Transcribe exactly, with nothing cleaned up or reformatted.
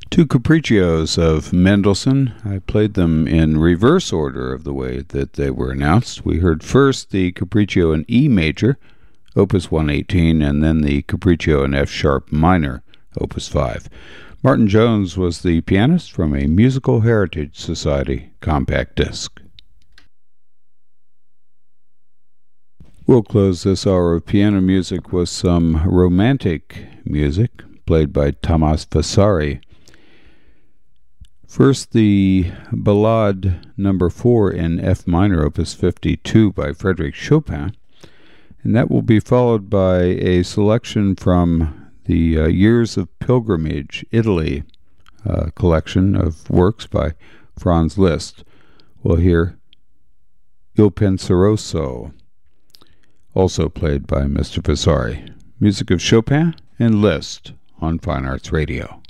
Two capriccios of Mendelssohn. I played them in reverse order of the way that they were announced. We heard first the Capriccio in E major, Opus one eighteen, and then the Capriccio in F sharp minor, Opus five. Martin Jones was the pianist from a Musical Heritage Society compact disc. We'll close this hour of piano music with some romantic music played by Thomas Vasari. First, the Ballade number four in F minor, Opus fifty-two by Frédéric Chopin, and that will be followed by a selection from the uh, Years of Pilgrimage, Italy uh, collection of works by Franz Liszt. We'll hear Il Penseroso, also played by Mister Vasari. Music of Chopin and Liszt on Fine Arts Radio.